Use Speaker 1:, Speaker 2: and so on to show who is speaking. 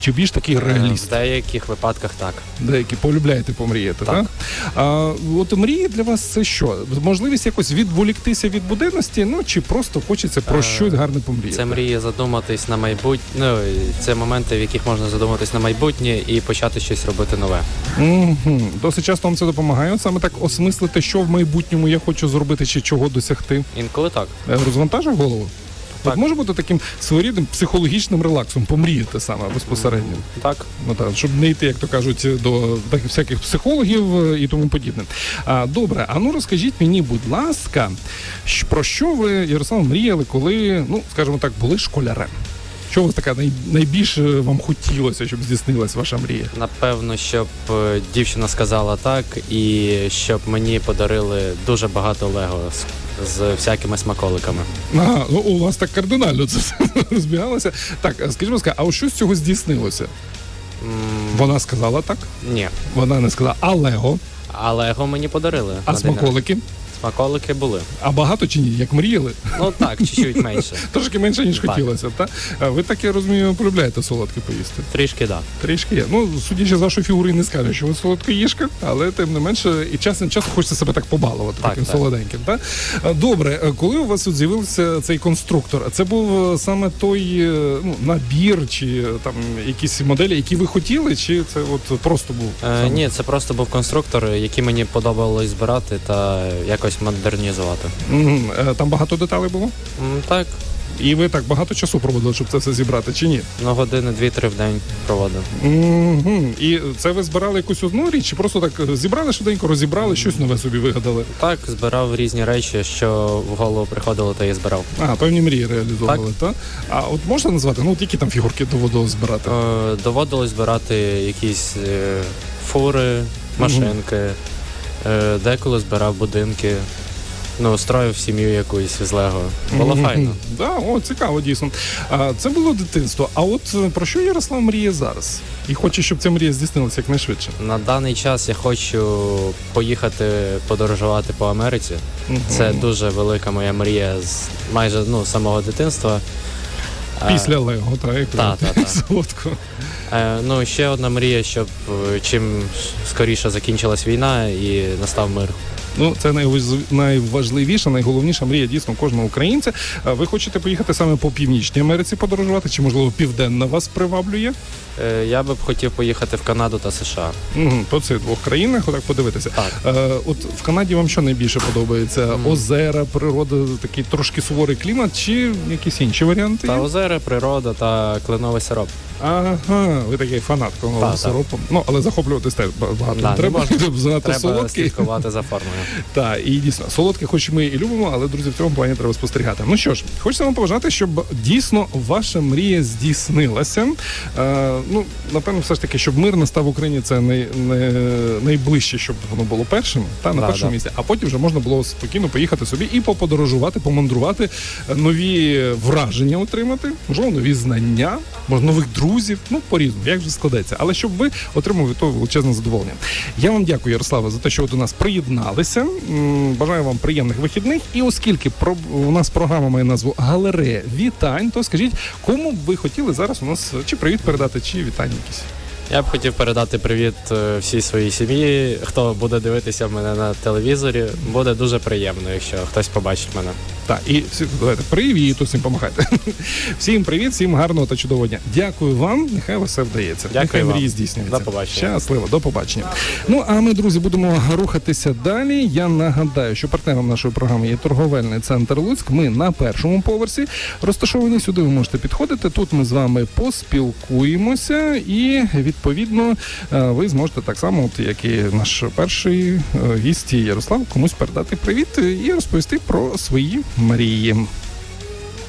Speaker 1: Чи більш такий реаліст?
Speaker 2: В деяких випадках так.
Speaker 1: Деякі полюбляєте помріяти, так? От мрії для вас це що? Можливість якось відволіктися від буденності, чи просто хочеться про щось гарне помріяти?
Speaker 2: Це мрії задуматись на майбутнє, це моменти, в яких можна задуматись на майбутнє і почати щось робити нове.
Speaker 1: Досить часто вам це допомагає, саме так осмислити, що в майбутньому я хочу зробити чи чого досягти?
Speaker 2: Інколи так.
Speaker 1: Розвантажив голову?
Speaker 2: Так.
Speaker 1: От може бути таким своєрідним психологічним релаксом, помріяти саме безпосередньо.
Speaker 2: Так.
Speaker 1: Щоб не йти, як то кажуть, до всяких психологів і тому подібне. Добре, розкажіть мені, будь ласка, про що ви, Ярослав, мріяли, коли, скажімо так, були школярем? Що вас така найбільше вам хотілося, щоб здійснилась ваша мрія?
Speaker 2: Напевно, щоб дівчина сказала так, і щоб мені подарили дуже багато лего з всякими смаколиками.
Speaker 1: У вас так кардинально це все розбігалося. Так, скажіть, будь ласка, а що з цього здійснилося? Вона сказала так?
Speaker 2: Ні.
Speaker 1: Вона не сказала. А лего?
Speaker 2: А лего мені подарили.
Speaker 1: А смаколики?
Speaker 2: Смаколики були.
Speaker 1: А багато чи ні? Як мріяли?
Speaker 2: Так, чуть-чуть менше.
Speaker 1: Трошки менше, ніж хотілося, так? Ви так, я розумію, полюбляєте солодке поїсти?
Speaker 2: Трішки, так.
Speaker 1: Трішки є. Судячи з вашої фігури, не скажу, що ви солодкоїжка, але тим не менше і часом хочеться себе так побалувати таким солоденьким, так? Добре, коли у вас з'явився цей конструктор, це був саме той набір, чи там якісь моделі, які ви хотіли, чи це от просто був?
Speaker 2: Ні, це просто був конструктор, який мені подобалось збирати та якось модернізувати.
Speaker 1: Там багато деталей було?
Speaker 2: Так.
Speaker 1: І ви так багато часу проводили, щоб це все зібрати, чи ні?
Speaker 2: Години 2-3 в день проводив.
Speaker 1: І це ви збирали якусь одну річ, чи просто так зібрали швиденько, розібрали, щось нове собі вигадали?
Speaker 2: Так, збирав різні речі, що в голову приходило, та і збирав.
Speaker 1: Певні мрії реалізовували, так? А от можна назвати, які там фігурки доводилось збирати?
Speaker 2: Доводилось збирати якісь фури, машинки, деколи збирав будинки. Строїв сім'ю якусь з лего. Було файно.
Speaker 1: Цікаво, дійсно. Це було дитинство. А от про що Ярослав мріє зараз? І хоче, щоб ця мрія здійснилася якнайшвидше?
Speaker 2: На даний час я хочу поїхати подорожувати по Америці. Це дуже велика моя мрія з майже самого дитинства.
Speaker 1: Після лего, так?
Speaker 2: Так.
Speaker 1: Солодко.
Speaker 2: Ще одна мрія, щоб чим скоріше закінчилась війна і настав мир.
Speaker 1: Це найважливіша, найголовніша мрія дійсно кожного українця. Ви хочете поїхати саме по Північній Америці подорожувати? Чи, можливо, Південна вас приваблює?
Speaker 2: Я би хотів поїхати в Канаду та США.
Speaker 1: По цих двох країнах, отак подивитися.
Speaker 2: Так.
Speaker 1: От в Канаді вам що найбільше подобається? Озера, природа, такий трошки суворий клімат, чи якісь інші варіанти?
Speaker 2: Та озера, природа та кленовий сироп.
Speaker 1: Ви такий фанат кленового сиропу. Але захоплюватись теж багато не треба.
Speaker 2: Треба слідкувати за формою.
Speaker 1: Так, і дійсно, солодке хоч ми і любимо, але, друзі, в цьому плані треба спостерігати. Що ж, хочеться вам побажати, щоб дійсно ваша мрія здійснилася. Напевно, все ж таки, щоб мир настав в Україні, це найближче, щоб воно було першим, на першому місці. А потім вже можна було спокійно поїхати собі і поподорожувати, помандрувати, нові враження отримати, можливо, нові знання, може, нових друзів, по-різному, як же складеться. Але щоб ви отримали від того величезне задоволення. Я вам дякую, Ярославе, за те, що ви до нас приєдналися. Бажаю вам приємних вихідних. І оскільки у нас програма має назву «Галерея вітань», то скажіть, кому б ви хотіли зараз у нас чи привіт передати, чи вітання якісь?
Speaker 2: Я б хотів передати привіт всій своїй сім'ї. Хто буде дивитися мене на телевізорі, буде дуже приємно, якщо хтось побачить мене.
Speaker 1: Так, і давайте привіт, усім помагайте. Всім привіт, всім гарного та чудового дня. Дякую вам, нехай вас все вдається.
Speaker 2: Дякую
Speaker 1: нехай мрії здійснюються.
Speaker 2: До побачення.
Speaker 1: Щасливо, до побачення. А ми, друзі, будемо рухатися далі. Я нагадаю, що партнером нашої програми є торговельний центр Луцьк. Ми на першому поверсі розташовані. Сюди ви можете підходити. Тут ми з вами поспілкуємося і, відповідно, ви зможете так само, як і наш перший гість Ярослав, комусь передати привіт і розповісти про свої мрії.